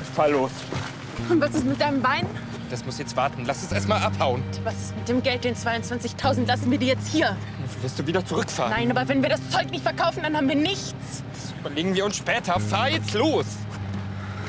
fahr los. Und was ist mit deinem Bein? Das muss jetzt warten. Lass es erst mal abhauen. Was ist mit dem Geld, den 22.000? Lassen wir die jetzt hier. Wirst du wieder zurückfahren? Nein, aber wenn wir das Zeug nicht verkaufen, dann haben wir nichts. Das überlegen wir uns später. Fahr jetzt los!